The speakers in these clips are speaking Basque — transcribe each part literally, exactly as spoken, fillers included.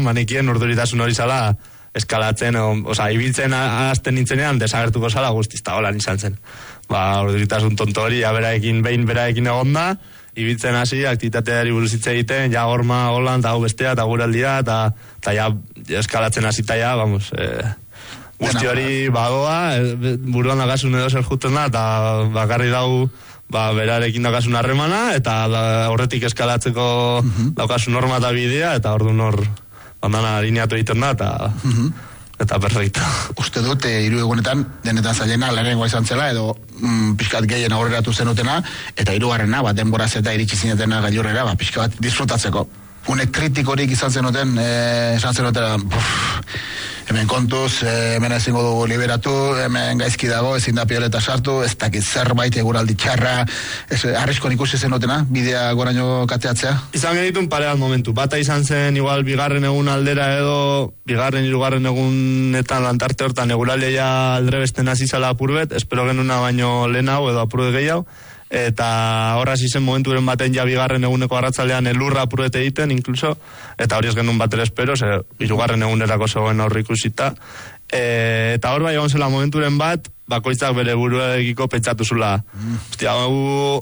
manekien urduritasun hori zala eskalatzen, oza, ibiltzen hasten nintzenean desagertuko zala guztiz, eta holan izan zen. Ba, urduritasun tonto hori, ja beraekin, behin beraekin egon da, ibiltzen hasi, aktibitateari buruz hitz egiten, ja horma, holan, eta hau bestea, eta guraldia, eta ja eskalatzen hasita ja, vamos, eh, guzti hori bagoa, eh, buruan dakasun edo zer juten da, eta bakarri dau, ba, berarekin dakasun harremana, eta da, horretik eskalatzeko uh-huh. daukasun norma eta bidea, eta orduan hor, bandana lineatu egiten da, eta... Uh-huh. Eta perfecto. Uste dut, e, hiru egunetan, denetan zailena, lehenengoa izan zela, edo mm, pixkat gehien aurreratu zenutena, eta hirugarrena, bat denboraz eta iritsi zinetena gailurrera, ba, pixka bat disfrutatzeko. Une kritikorik izan zenuten, e, esan zenutena, puf, hemen kontuz, e, hemen ezingo dugu liberatu, hemen gaizki dago, ezin da pioleta sartu, ez dakit zerbait eguraldi txarra, ez, arriskon ikusi zenutena, bidea goraino kateatzea? Izan genitun pare bat momentu, bata izan zen igual bigarren egun aldera edo, bigarren, hirugarren egunetan lantarte hortan eguraldia aldrebesten hasi zala apurbet, espero genuna baino lehenago edo apurbet gehiago, eta horraz izen momenturen baten ja bigarren eguneko arratzaldean elurra apurbet egiten, incluso, eta hori ez genuen bat ere espero, ze hirugarren egunerako zegoen aurre ikusita, e, eta hor bai egon zela momenturen bat, bakoitzak bere buruegiko pentsatu zula. Mm. Ostia, hau...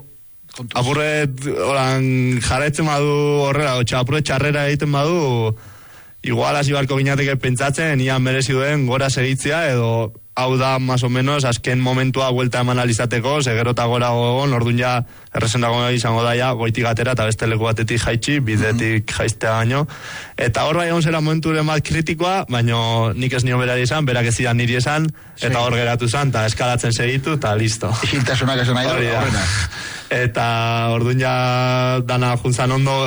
apurret, holan, jarraitzen badu horrela, otxa, apurret txarrera egiten badu, igual hasi barko ginateke pentsatzen, ian merezi duen gora segitzea, edo hau da, más o menos, azken momentua vuelta eman alizateko, segero eta gora gogon, orduan ja, errezen dago izango da ja, goitik atera, eta beste leku batetik jaitsi, bidetik jaiztea baino, eta hor bai egon zela momenturen bat kritikoa, baino nik ez nio berari esan, berak ez zidan niri esan, eta hor geratu zan, eta eskalatzen segitu, eta listo. Isiltasunak esan nahi da. Eta orduan ja dana juntzan ondo,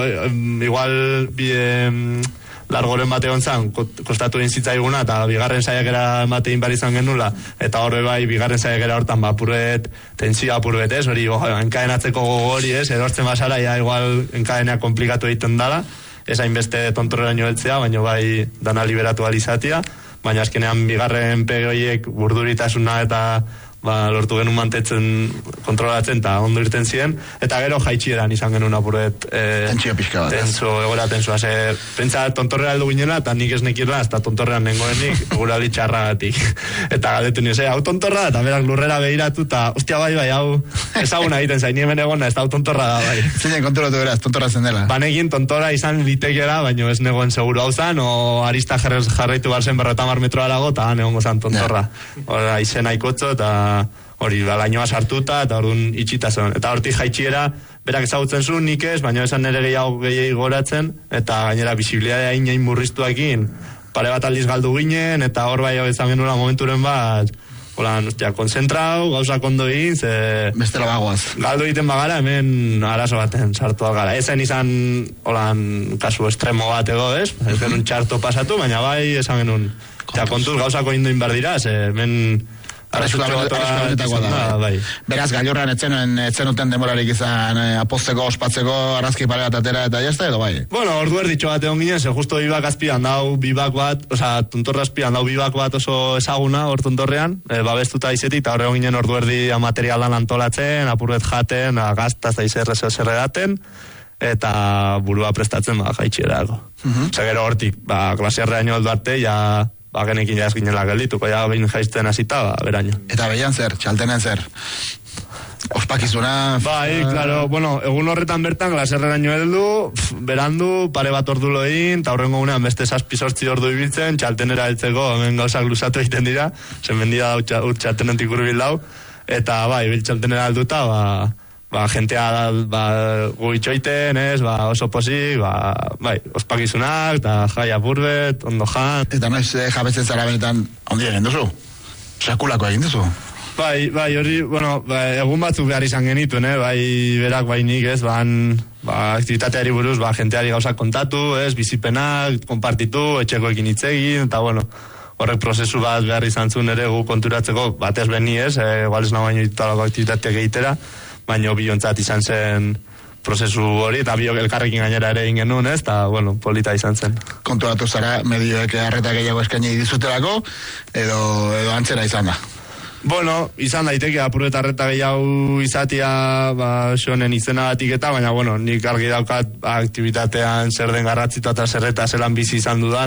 igual bide largoren bate gontzan, kostatu egin zitzaiguna, eta bigarren saiakera emate inbar izan genula, eta horre bai, bigarren saiakera hortan, ba, apurret, tentsioa apurret, ez, hori, oh, enkadenatzeko gogori, ez, erortzen basara, ja, igual, enkadenea komplikatu egiten dala, ez hainbeste tontorrera heltzea, baina bai, dana liberatu alizatia, baina azkenean bigarren pege horiek burduritasuna eta ba, lortu genuen mantetzen kontrolatzen eta ondo irten ziren, eta gero jaitxieran izan genuen apuret eh, tentsio pixka bat, tenso, egora tensua, ze pentsa tontorrera heldu ginela, eta nik ez nekirla, eta tontorrean nengoenik, egura ditxarragatik, eta galdetu nio, ze, hau tontorra, eta berak lurrera behiratu, eta, ostia, bai, bai, hau, ezaguna egiten zain, hemen egona, ez da, hau tontorra da, bai. Zeinen kontrolatu beraz, tontorra zen dela? Banekin tontorra izan litekera, baino ez negoen seguru hau zan, o arista jarraitu barzen berrotamar metroa lago, eta negongo zan tontorra. Hora, izena ikotzo, eta hori, lainoa sartuta, eta orduan itxita zen. Eta hortik jaitxiera, berak ezagutzen zuen, nik ez, baina esan nire gehiago gehiago goratzen, eta gainera bisibilitatea inain murriztuakin, pare bat aldiz galdu ginen, eta hor bai ezan genuen momenturen bat, holan, ostia, konzentrau, gauza kondo egin, ze... bestela bagoaz. Galdu egiten bagara, hemen arazo baten sartu algara. Ezen izan, holan, kasu estremo bat ego, ez? Ez genuen txarto pasatu, baina bai, esan genuen, ostia, kontuz gauzako indoin bardira, ze hemen... Da, bai. Beraz, gailurran etzen etzen demorarik izan eh, apozteko, ospatzeko, arrazki pare bat atera eta jazta, edo bai? Bueno, ordu erditxo bat egon ginen, ze justo bibak azpian dau bibak bat, oza, tontorra azpian dau bibak bat oso ezaguna, hor tontorrean, e, babestuta izetik, eta horre egon ginen ordu erdi materialan antolatzen, apurret jaten, agaztaz da izerre zerregaten, eta burua prestatzen, ba, jaitxierako. Uh-huh. Gero hortik, ba, klasiarreaino aldo arte, ja... ba, genekin jaz ginela geldituko, ja, behin jaizten hasita, ba, beraino. Eta behian zer, txaltenen zer? Ospakizuna... Bai, claro, bueno, egun horretan bertan, glaserreraino heldu, berandu, pare bat ordulo egin, eta horrengo gunean beste zazpi sortzi ordu ibiltzen, txaltenera heltzeko, hemen gauzak luzatu egiten dira, zen mendia da ur txaltenetik urbil dau, eta bai, bil txaltenera helduta, ba... ba, jentea, ba, guitxoiten, ez, ba, oso posi, ba, bai, ospakizunak, eta jai apurbet, ondo jan. Eta noiz eh, jabetzen zara benetan, ondi egin duzu? Sekulako egin duzu? Bai, bai, hori, bueno, ba, egun batzuk behar izan genituen, eh, bai, berak, bai nik, ez, ban, ba, aktivitateari buruz, ba, jenteari gauzak kontatu, ez, bizipenak, konpartitu, etxekoekin hitz egin, eta, bueno, horrek prozesu bat behar izan zuen ere gu konturatzeko, batez beni, ez, eh, igual ez nago baino ditalako aktivitateak egitera, baina biontzat izan zen prozesu hori, eta biok elkarrekin gainera ere egin genuen, ez, eta, bueno, polita izan zen. Konturatu zara, medioek arreta gehiago eskaini dizutelako, edo, edo antzera izan da? Bueno, izan daiteke apurret arreta gehiago izatia, ba, xonen izena batik eta, baina, bueno, nik argi daukat aktibitatean zer den garratzita eta zerreta zelan bizi izan dudan,